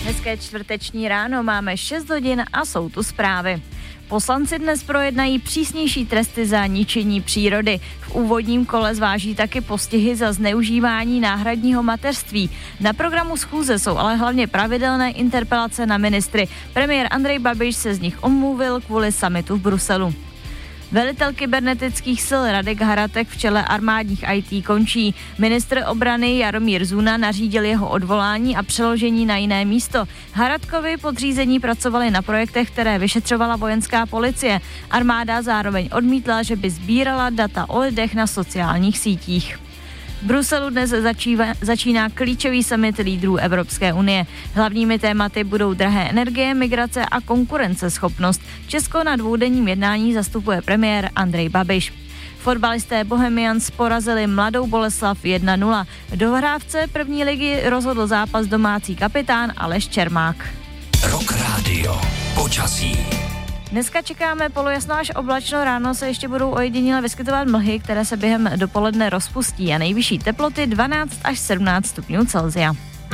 Hezké čtvrteční ráno, máme 6 hodin a jsou tu zprávy. Poslanci dnes projednají přísnější tresty za ničení přírody. V úvodním kole zváží taky postihy za zneužívání náhradního mateřství. Na programu schůze jsou ale hlavně pravidelné interpelace na ministry. Premiér Andrej Babiš se z nich omluvil kvůli summitu v Bruselu. Velitel kybernetických sil Radek Haratek v čele armádních IT končí. Ministr obrany Jaromír Zuna nařídil jeho odvolání a přeložení na jiné místo. Haratkovi podřízení pracovali na projektech, které vyšetřovala vojenská policie. Armáda zároveň odmítla, že by sbírala data o lidech na sociálních sítích. V Bruselu dnes začíná klíčový summit lídrů Evropské unie. Hlavními tématy budou drahé energie, migrace a konkurenceschopnost. Česko na dvoudenním jednání zastupuje premiér Andrej Babiš. Fotbalisté Bohemians porazili Mladou Boleslav 1-0. Do hrávce první ligy rozhodl zápas domácí kapitán Aleš Čermák. Rock Radio. Počasí. Dneska čekáme polojasno až oblačno, ráno se ještě budou ojediněle vyskytovat mlhy, které se během dopoledne rozpustí a nejvyšší teploty 12 až 17 stupňů Celsia.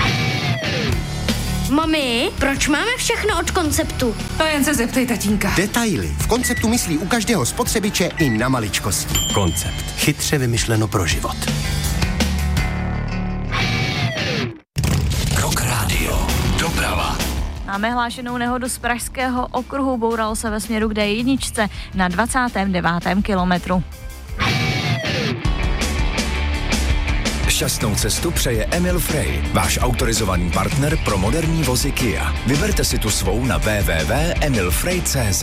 Mami, proč máme všechno od Konceptu? To jen se zeptej tatínka. Detaily. V Konceptu myslí u každého spotřebiče i na maličkosti. Koncept. Chytře vymyšleno pro život. Rock Radio. Doprava. Máme hlášenou nehodu z Pražského okruhu, bouralo se ve směru k D1 na 29. kilometru. Šťastnou cestu přeje Emil Frey, váš autorizovaný partner pro moderní vozy Kia. Vyberte si tu svou na www.emilfrey.cz.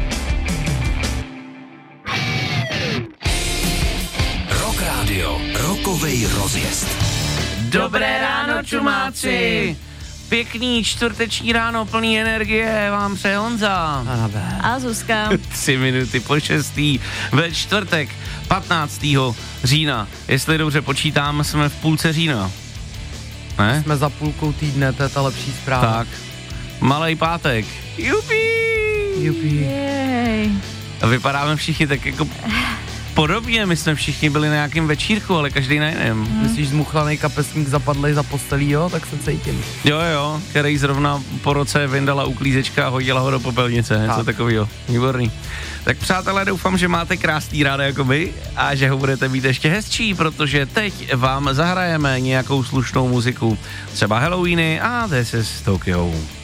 Rock Radio, rokovej rozjezd. Dobré ráno, čumáci! Pěkný čtvrteční ráno plný energie vám přeje Honza. A Zuzka. 3 minuty po 6. ve čtvrtek 15. října. Jestli dobře počítám, jsme v půlce října. Ne? Jsme za půlkou týdne, to je ta lepší zpráva. Tak. Malej pátek. Jupi. Jej. A vypadáme všichni tak jako podobně, my jsme všichni byli na nějakém večírku, ale každý na jiném. Myslíš zmuchlanej kapesník zapadlej za postelí, jo? Tak se cítím. Jo, který zrovna po roce vyndala uklízečka a hodila ho do popelnice, něco takového. Výborný. Tak přátelé, doufám, že máte krásný ráno jako my a že ho budete mít ještě hezčí, protože teď vám zahrajeme nějakou slušnou muziku. Třeba Halloweeny a This is Tokyo.